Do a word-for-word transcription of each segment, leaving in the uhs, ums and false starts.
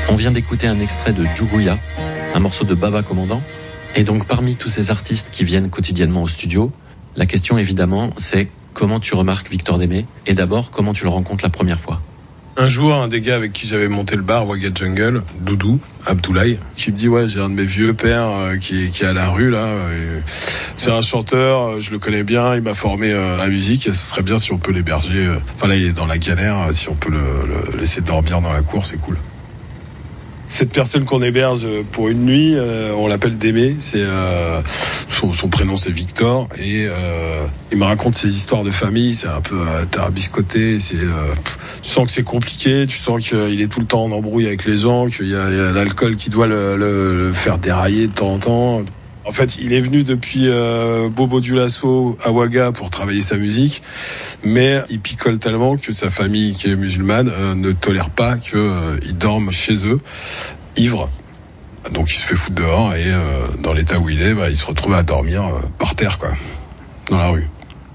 On vient d'écouter un extrait de Djougouya, un morceau de Baba Commandant. Et donc parmi tous ces artistes qui viennent quotidiennement au studio, la question évidemment c'est comment tu remarques Victor Démé et d'abord comment tu le rencontres la première fois. Un jour, un des gars avec qui j'avais monté le bar, Wagga Jungle, Doudou, Abdoulaye, qui me dit ouais j'ai un de mes vieux pères euh, qui, qui est à la rue là. Et c'est un chanteur, je le connais bien, il m'a formé euh, à la musique et ce serait bien si on peut l'héberger. Euh, enfin là il est dans la galère, si on peut le, le laisser dormir dans la cour, c'est cool. Cette personne qu'on héberge pour une nuit, euh, on l'appelle Démé. C'est euh, son, son prénom c'est Victor et euh, il me raconte ses histoires de famille. C'est un peu euh, tarabiscoté. C'est, euh, tu sens que c'est compliqué. Tu sens qu'il est tout le temps en embrouille avec les gens, qu'il y a, il y a l'alcool qui doit le, le, le faire dérailler de temps en temps. En fait, il est venu depuis euh, Bobo Dioulasso à Ouaga pour travailler sa musique, mais il picole tellement que sa famille, qui est musulmane, euh, ne tolère pas qu'il euh, dorme chez eux, ivre. Donc il se fait foutre dehors et euh, dans l'état où il est, bah, il se retrouve à dormir euh, par terre, quoi, dans la rue.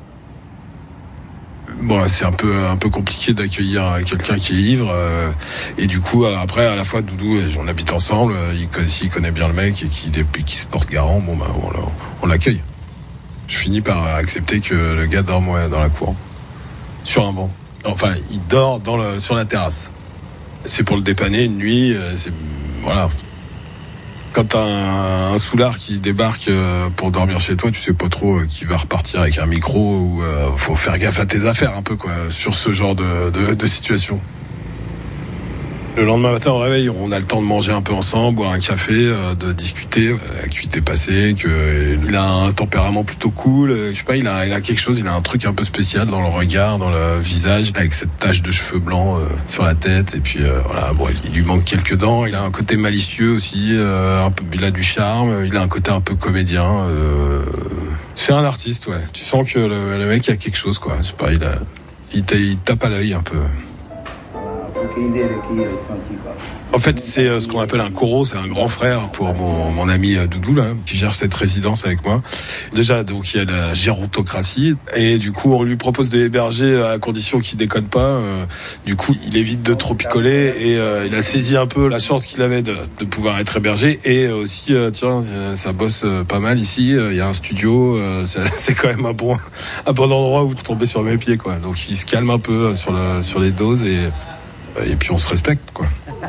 Bon, c'est un peu un peu compliqué d'accueillir quelqu'un qui est ivre euh, et du coup après à la fois Doudou et on habite ensemble, il connaît, il connaît bien le mec et qui qui se porte garant, bon bah on, on l'accueille. Je finis par accepter que le gars dorme ouais, dans la cour sur un banc. Enfin, il dort dans le sur la terrasse. C'est pour le dépanner une nuit, c'est voilà. Quand t'as un, un soulard qui débarque pour dormir chez toi, tu sais pas trop qui va repartir avec un micro ou euh, faut faire gaffe à tes affaires un peu quoi sur ce genre de, de, de situation. Le lendemain matin au réveil, on a le temps de manger un peu ensemble, boire un café, euh, de discuter, euh, l'acuité passée, que euh, il a un tempérament plutôt cool, euh, je sais pas, il a, il a quelque chose, il a un truc un peu spécial dans le regard, dans le visage, avec cette tache de cheveux blancs euh, sur la tête, et puis euh, voilà, bon, il lui manque quelques dents, il a un côté malicieux aussi, euh, un peu, il a du charme, il a un côté un peu comédien. Euh, c'est un artiste, ouais. Tu sens que le, le mec a quelque chose, quoi. Je sais pas, il a, il, il tape à l'œil un peu. En fait, c'est euh, ce qu'on appelle un coro, c'est un grand frère pour mon, mon ami euh, Doudou là, qui gère cette résidence avec moi. Déjà, donc il y a la gérontocratie et du coup on lui propose de l'héberger à condition qu'il déconne pas. Euh, du coup, il évite de trop picoler et euh, il a saisi un peu la chance qu'il avait de, de pouvoir être hébergé et aussi euh, tiens, ça bosse euh, pas mal ici. Il euh, y a un studio, euh, c'est, c'est quand même un bon un bon endroit où tomber sur mes pieds quoi. Donc il se calme un peu sur le sur les doses et Et puis on se respecte, quoi.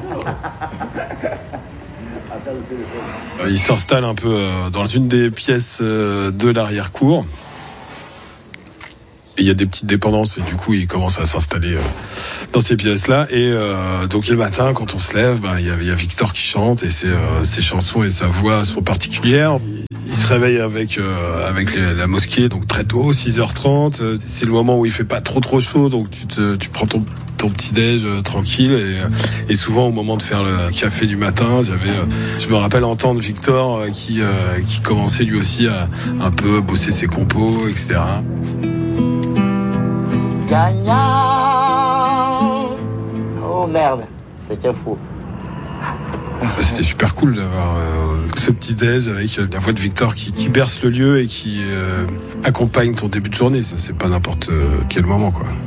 Il s'installe un peu dans une des pièces de l'arrière-cour. Il y a des petites dépendances et du coup il commence à s'installer dans ces pièces-là. Et euh, donc le matin, quand on se lève, ben, il y a, il y a Victor qui chante et ses, euh, ses chansons et sa voix sont particulières. Il se réveille avec euh, avec les, la mosquée, donc très tôt, six heures trente. C'est le moment où il fait pas trop trop chaud, donc tu te, tu prends ton ton petit déj euh, tranquille et, et souvent au moment de faire le café du matin, j'avais, euh, je me rappelle entendre Victor euh, qui euh, qui commençait lui aussi à un peu bosser ses compos, et cetera. Gagnant. Oh merde, c'était fou. C'était super cool d'avoir euh, ce petit déj avec la voix de Victor qui, qui berce le lieu et qui euh, accompagne ton début de journée. Ça, c'est pas n'importe quel moment, quoi.